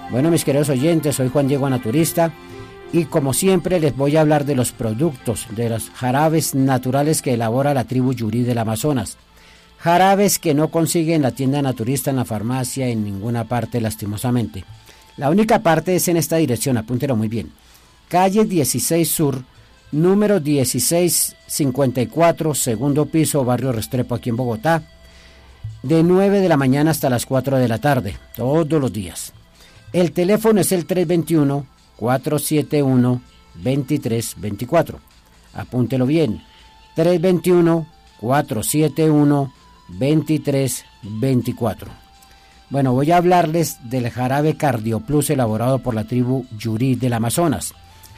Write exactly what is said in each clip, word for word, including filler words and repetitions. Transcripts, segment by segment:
Bueno, mis queridos oyentes, soy Juan Diego Naturista y como siempre les voy a hablar de los productos, de los jarabes naturales que elabora la tribu Yuri del Amazonas. Jarabes que no consigue en la tienda naturista, en la farmacia, en ninguna parte lastimosamente. La única parte es en esta dirección, apúntelo muy bien. Calle dieciséis Sur, número dieciséis cincuenta y cuatro, segundo piso, barrio Restrepo, aquí en Bogotá, de nueve de la mañana hasta las cuatro de la tarde, todos los días. El teléfono es el tres dos uno, cuatro siete uno, dos tres dos cuatro. Apúntelo bien, tres dos uno, cuatro siete uno, dos tres dos cuatro. Bueno, voy a hablarles del jarabe CardioPlus elaborado por la tribu Yuri del Amazonas.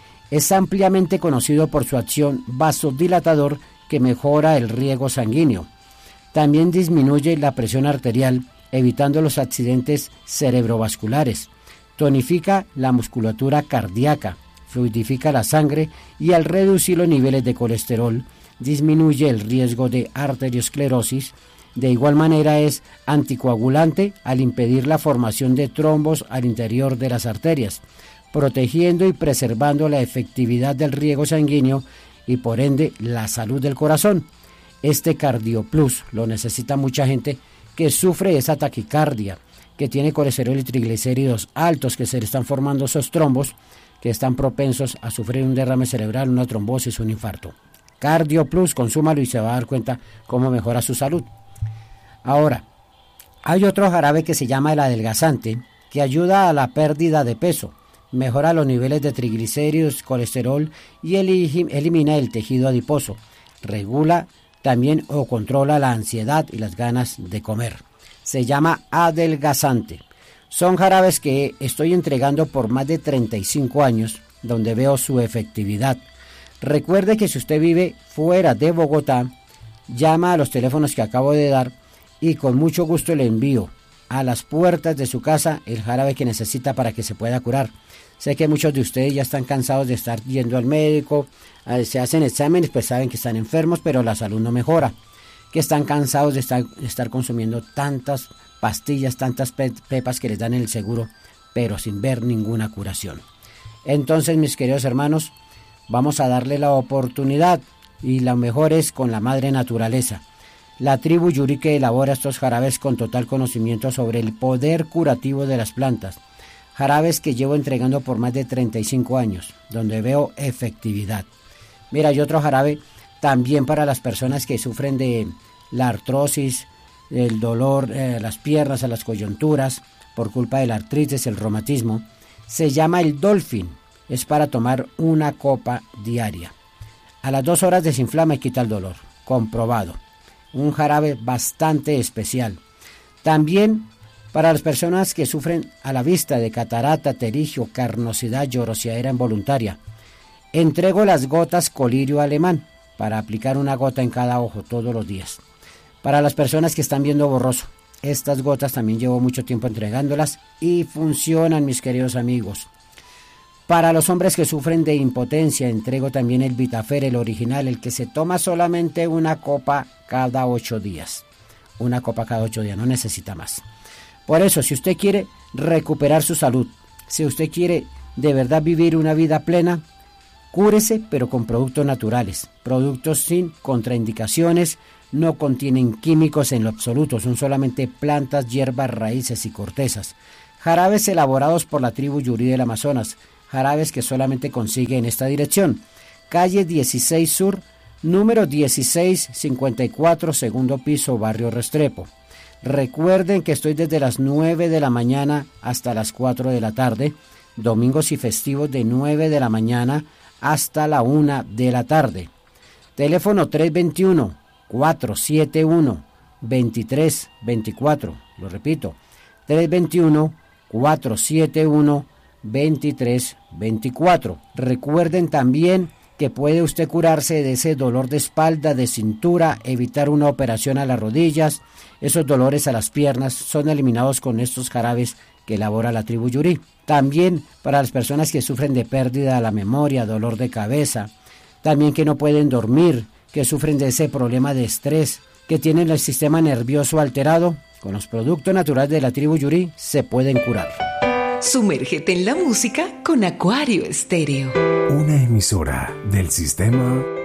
Es ampliamente conocido por su acción vasodilatador que mejora el riego sanguíneo. También disminuye la presión arterial, evitando los accidentes cerebrovasculares. Tonifica la musculatura cardíaca, fluidifica la sangre y al reducir los niveles de colesterol, disminuye el riesgo de arteriosclerosis. De igual manera es anticoagulante al impedir la formación de trombos al interior de las arterias, protegiendo y preservando la efectividad del riego sanguíneo y por ende la salud del corazón. Este CardioPlus lo necesita mucha gente que sufre esa taquicardia, que tiene colesterol y triglicéridos altos, que se le están formando esos trombos que están propensos a sufrir un derrame cerebral, una trombosis, un infarto. CardioPlus, consúmalo y se va a dar cuenta cómo mejora su salud. Ahora, hay otro jarabe que se llama el adelgazante, que ayuda a la pérdida de peso, mejora los niveles de triglicéridos, colesterol y elimina el tejido adiposo, regula también o controla la ansiedad y las ganas de comer. Se llama adelgazante. Son jarabes que estoy entregando por más de treinta y cinco años, donde veo su efectividad. Recuerde que si usted vive fuera de Bogotá, llama a los teléfonos que acabo de dar y con mucho gusto le envío a las puertas de su casa el jarabe que necesita para que se pueda curar. Sé que muchos de ustedes ya están cansados de estar yendo al médico, se hacen exámenes, pues saben que están enfermos, pero la salud no mejora. Que están cansados de estar, de estar consumiendo tantas pastillas, tantas pe- pepas que les dan el seguro, pero sin ver ninguna curación. Entonces, mis queridos hermanos, vamos a darle la oportunidad y lo mejor es con la madre naturaleza. La tribu Yuri que elabora estos jarabes con total conocimiento sobre el poder curativo de las plantas. Jarabes que llevo entregando por más de treinta y cinco años, donde veo efectividad. Mira, hay otro jarabe también para las personas que sufren de la artrosis, el dolor a eh, las piernas, a las coyunturas, por culpa de la artritis, el reumatismo. Se llama el Dolphin. Es para tomar una copa diaria. A las dos horas desinflama y quita el dolor. Comprobado. Un jarabe bastante especial. También para las personas que sufren a la vista de catarata, terigio, carnosidad, llorosidad involuntaria. Entrego las gotas colirio alemán para aplicar una gota en cada ojo todos los días. Para las personas que están viendo borroso, estas gotas también llevo mucho tiempo entregándolas y funcionan, mis queridos amigos. Para los hombres que sufren de impotencia, entrego también el Vitafer, el original, el que se toma solamente una copa cada ocho días. Una copa cada ocho días, no necesita más. Por eso, si usted quiere recuperar su salud, si usted quiere de verdad vivir una vida plena, cúrese, pero con productos naturales, productos sin contraindicaciones, no contienen químicos en lo absoluto, son solamente plantas, hierbas, raíces y cortezas. Jarabes elaborados por la tribu Yuri del Amazonas, jarabes que solamente consigue en esta dirección. Calle dieciséis Sur, número dieciséis cincuenta y cuatro, segundo piso, barrio Restrepo. Recuerden que estoy desde las nueve de la mañana hasta las cuatro de la tarde, domingos y festivos de nueve de la mañana hasta la una de la tarde. Teléfono tres dos uno, cuatro siete uno, dos tres dos cuatro. Lo repito, tres dos uno, cuatro siete uno, dos tres dos cuatro. Recuerden también que puede usted curarse de ese dolor de espalda, de cintura, evitar una operación a las rodillas. Esos dolores a las piernas son eliminados con estos jarabes que elabora la tribu Yuri. También para las personas que sufren de pérdida de la memoria, dolor de cabeza, también que no pueden dormir, que sufren de ese problema de estrés, que tienen el sistema nervioso alterado, con los productos naturales de la tribu Yuri se pueden curar. Sumérgete en la música con Acuario Estéreo. Una emisora del sistema